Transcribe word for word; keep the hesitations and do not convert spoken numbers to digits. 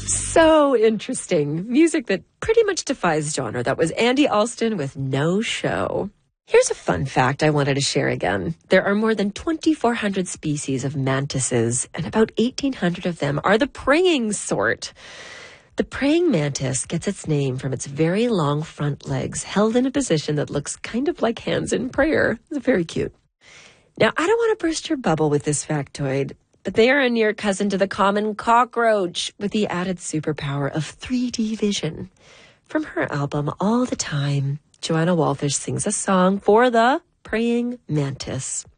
So interesting. Music that pretty much defies genre. That was Andy Alston with No Show. Here's a fun fact I wanted to share again. There are more than twenty-four hundred species of mantises, and about eighteen hundred of them are the praying sort. The praying mantis gets its name from its very long front legs, held in a position that looks kind of like hands in prayer. It's very cute. Now, I don't want to burst your bubble with this factoid, but they are a near cousin to the common cockroach with the added superpower of three D vision. From her album All the Time, Joanna Wallfish sings a song for the praying mantis.